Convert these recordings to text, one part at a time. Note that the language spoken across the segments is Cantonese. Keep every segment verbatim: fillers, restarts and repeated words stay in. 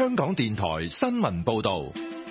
香港電台新聞報道。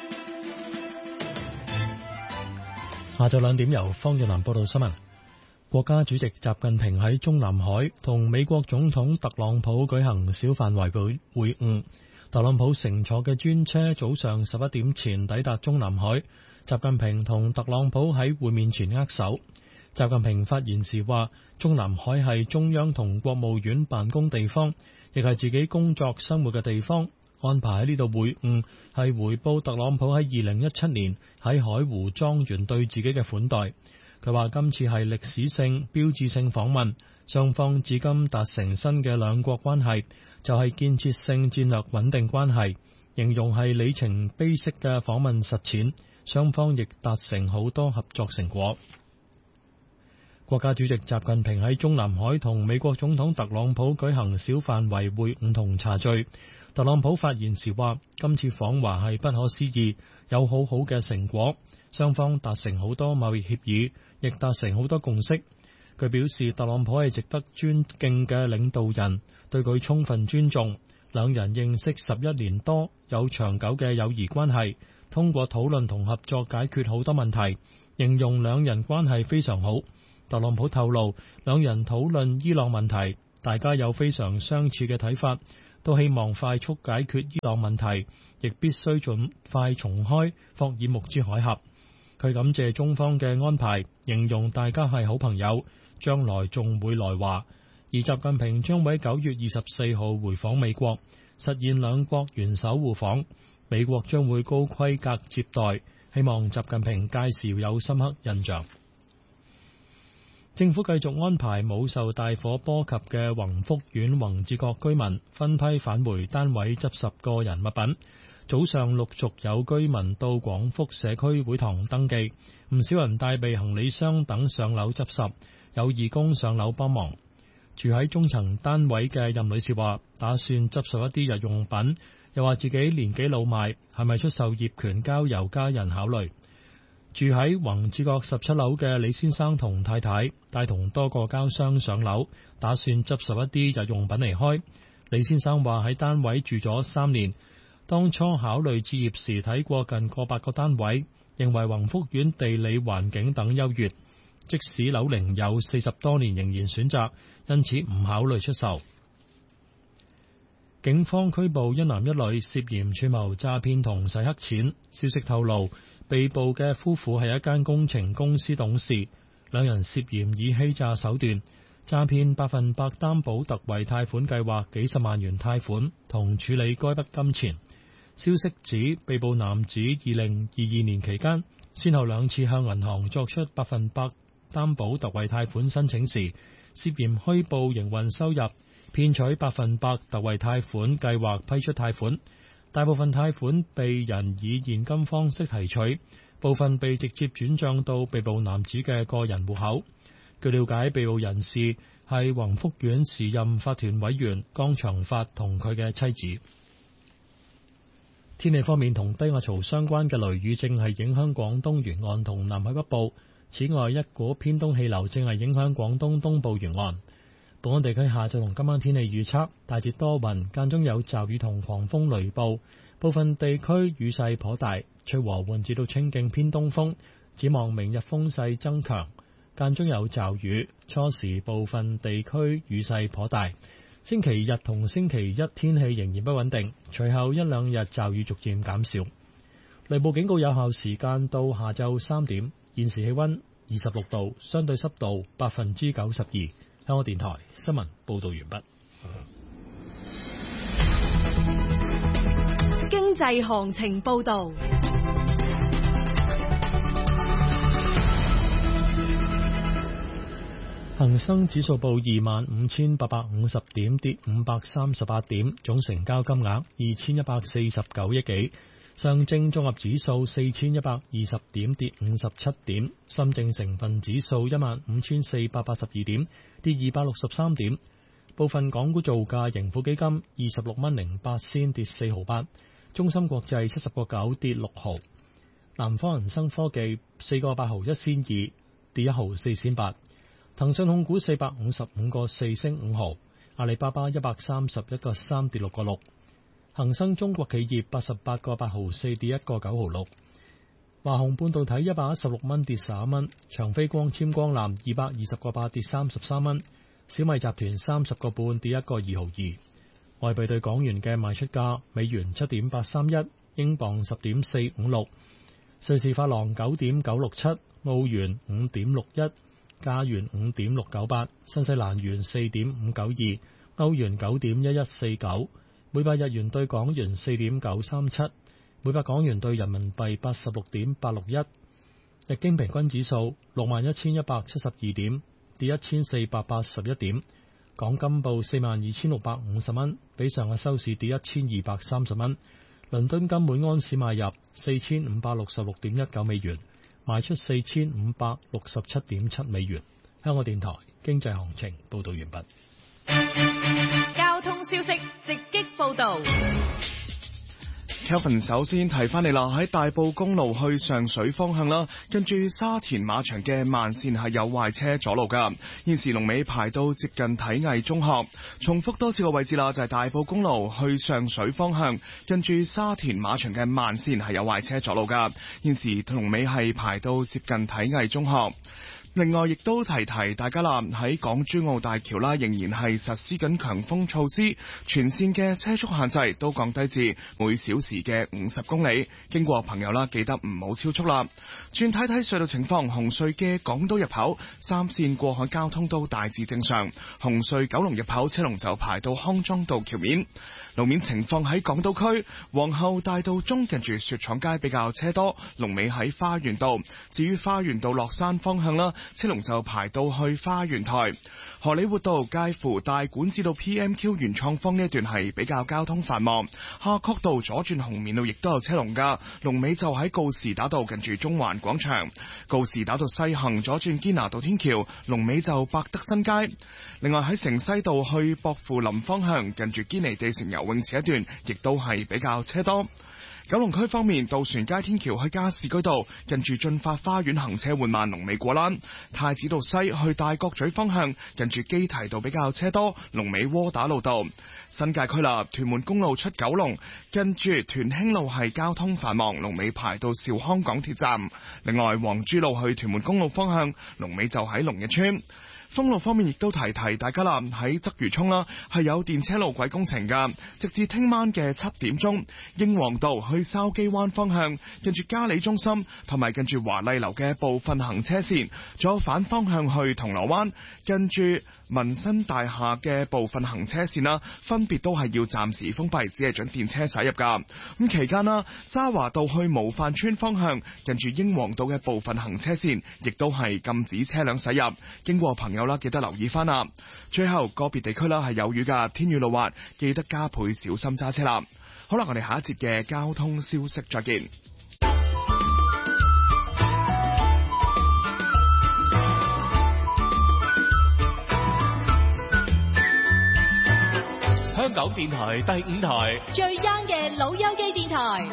下晝兩點由方若南報道新聞。國家主席習近平喺中南海同美國總統特朗普舉行小範圍會會晤。特朗普乘坐嘅專車早上十一點前抵達中南海，習近平同特朗普喺會面前握手。習近平發言時話，中南海係中央同國務院辦公地方，亦係自己工作生活嘅地方。安排喺呢度會晤係回報特朗普喺二零一七年喺海湖莊園對自己嘅款待。佢話今次係歷史性標誌性訪問，雙方至今達成新嘅兩國關係，就係建設性戰略穩定關係，形容係里程碑式嘅訪問實踐，雙方亦達成好多合作成果。國家主席習近平喺中南海同美國總統特朗普舉行小範圍會晤同茶敘。特朗普發言時話，今次訪華係不可思議，有好好嘅成果，雙方達成好多貿易協議，亦達成好多共識。佢表示，特朗普係值得尊敬嘅領導人，對佢充分尊重。兩人認識十一年多，有長久嘅友誼關係，通過討論同合作解決好多問題，形容兩人關係非常好。特朗普透露，兩人討論伊朗問題，大家有非常相似嘅睇法，都希望快速解決伊朗問題，亦必須盡快重開霍爾木茲海峽。佢感謝中方嘅安排，形容大家係好朋友，將來仲會來華。而習近平將喺九月二十四號回訪美國，實現兩國元首互訪，美國將會高規格接待，希望習近平屆時有深刻印象。政府繼續安排冇受大火波及嘅宏福苑宏志閣居民分批返回單位執拾個人物品。早上陸續有居民到廣福社區會堂登記，唔少人帶備行李箱等上樓執拾，有義工上樓幫忙。住喺中層單位嘅任女士話，打算執拾一啲日用品，又話自己年紀老邁，係咪出售業權交由家人考慮。住喺宏志閣十七樓嘅李先生同太太帶同多個膠箱上樓，打算執拾一啲日用品離開。李先生話喺單位住咗三年，當初考慮置業時睇過近過百個單位，認為宏福苑地理環境等優越，即使樓齡有四十多年仍然選擇，因此唔考慮出售。警方拘捕一男一女涉嫌串謀詐騙同洗黑錢。消息透露，被捕嘅夫婦係一間工程公司董事，兩人涉嫌以欺詐手段詐騙百分百擔保特惠貸款計劃幾十萬元貸款同處理該筆金錢。消息指，被捕男子二零二二年期間先後兩次向銀行作出百分百擔保特惠貸款申請時，涉嫌虛報營運收入，騙取百分百特惠貸款計劃批出貸款。大部分貸款被人以現金方式提取，部分被直接轉賬到被捕男子嘅個人戶口。據了解，被捕人士係宏福苑時任法團委員江長發同佢嘅妻子。天氣方面，同低壓槽相關嘅雷雨正係影響廣東沿岸同南海北部。此外，一股偏東氣流正係影響廣東東部沿岸。本港地區下晝同今晚天氣預測，大致多雲，間中有驟雨同狂風雷暴，部分地區雨勢頗大，吹和緩至到清勁偏東風。展望明日風勢增強，間中有驟雨，初時部分地區雨勢頗大。星期日同星期一天氣仍然不穩定，隨後一兩日驟雨逐漸減少。雷暴警告有效時間到下晝三點。現時氣溫二十六度，相對濕度百分之九十二。香港電台新聞報道完畢。 經濟行情報道。 恒生指數報二萬五千八百五十點，跌五百三十八點，總成交金額二千一百四十九億幾。上證綜合指數四千一百二十點，跌五十七點。深證成分指數一萬五千四百八十二點，跌二百六十三點。部分港股造價，盈富基金二十六蚊零八仙，跌四毫八。中芯國際七十個九，跌六毫。南方恒生科技四個八毫一仙二，跌一毫四仙八。騰訊控股四百五十五個四，升五毫。阿里巴巴一百三十一個三，跌六個六。 恒生中國企業八十八個八毫四跌一個九毫六。華虹半導體一百一十六蚊跌十一蚊，長飛光纖光纜二百二十個八跌三十三蚊，小米集團三十個半跌一個二毫二。外幣對港元嘅賣出價：美元七點八三一，英鎊十點四五六，瑞士法郎九點九六七，澳元五點六一，加元五點六九八，新西蘭元四點五九二，歐元九點一一四九，每百日元對港元四點九三七。每百港元兌人民幣八十六點八六一，日經平均指數六萬一千一百七十二點，跌一千四百八十一點。港金報四萬二千六百五十蚊，比上日收市跌一千二百三十蚊。倫敦金每安士買入四千五百六十六點一九美元，賣出四千五百六十七點七美元。香港電台經濟行情報道完畢。 交通消息直擊報道。 Kelvin 首先提翻你啦，喺大埔公路去上水方向啦，跟住沙田馬場嘅慢線係有壞車阻路噶，現時龍尾排到接近體藝中學。重複多次個位置啦，就係大埔公路去上水方向，跟住沙田馬場嘅慢線係有壞車阻路噶，現時龍尾係排到接近體藝中學。另外，亦都提提大家啦，喺港珠澳大橋啦，仍然係實施緊強風措施，全線嘅車速限制都降低至每小時嘅五十公里。經過朋友啦，記得唔好超速啦。轉睇睇隧道情況，紅隧嘅港島入口三線過海交通都大致正常，紅隧九龍入口車龍就排到康莊道橋面。路面情況喺港島區皇后大道中近住雪廠街比較車多，龍尾喺花園道。至於花園道落山方向啦，車龍就排到去花園台。荷里活道介乎大館至到 P M Q 原創方呢一段係比較交通繁忙，夏慤道左轉紅棉路亦都有車龍噶，龍尾就喺告士打道近住中環廣場。告士打道西行左轉堅拿道天橋，龍尾就百德新街。另外喺城西道去薄扶林方向近住堅尼地城游泳池一段亦都係比較車多。九龍區方面，渡船街天橋去加士居道近住駿發花園行車緩慢，龍尾過欄。太子道西去大角咀方向近住基堤道比較車多，龍尾窩打老道。新界區啦，屯門公路出九龍近住屯興路係交通繁忙，龍尾排到兆康港鐵站。另外，黃珠路去屯門公路方向龍尾就喺龍日村。封路方面亦都提提大家啦，喺鰂魚涌啦係有電車路軌工程噶，直至聽晚嘅七點鐘，英皇道去筲箕灣方向，近住嘉里中心同埋近住華麗樓嘅部分行車線，仲有反方向去銅鑼灣，近住民生大廈嘅部分行車線啦，分別都係要暫時封閉，只係准電車駛入噶。咁期間啦，渣華道去模範村方向，近住英皇道嘅部分行車線，亦都係禁止車輛駛入，經過朋友啦，記得留意翻啦。最後個別地區啦係有雨噶，天雨路滑，記得加倍小心揸車啦。好啦，我哋下一節嘅交通消息再見。 香港電台第五台最 young 嘅老友記電台，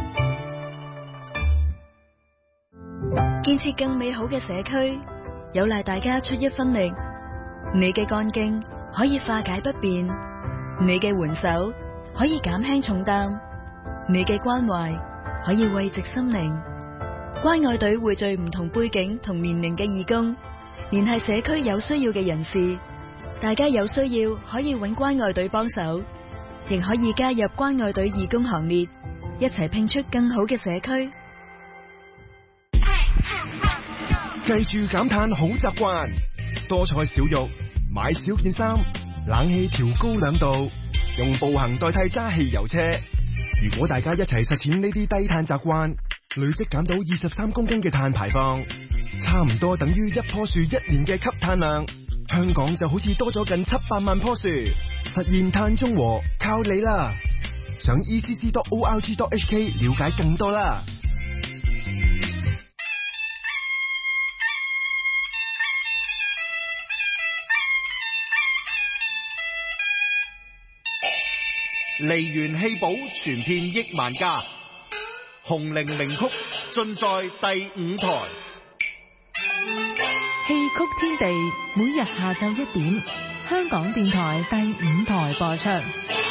建設更美好嘅社區，有賴大家出一分力。你嘅幹勁可以化解不便，你嘅援手可以減輕重擔，你嘅關懷可以慰藉心靈。關愛隊匯聚唔同背景同年齡嘅義工，聯繫社區有需要嘅人士。大家有需要可以揾關愛隊幫手，亦可以加入關愛隊義工行列，一齊拼出更好嘅社區。 記住減碳好習慣，多菜少肉，買少件衫，冷氣調高兩度，用步行代替揸汽油車。如果大家一齊實踐呢啲低碳習慣，累積減到二十三公斤嘅碳排放，差唔多等於一棵樹一年嘅吸碳量。香港就好似多咗近七百萬棵樹，實現碳中和靠你啦！上 E C C dot O R G dot H K 了解更多啦。 梨園戲寶傳遍億萬家，紅伶名曲盡在第五台。 戲曲天地每日下晝一點，香港電台第五台播出。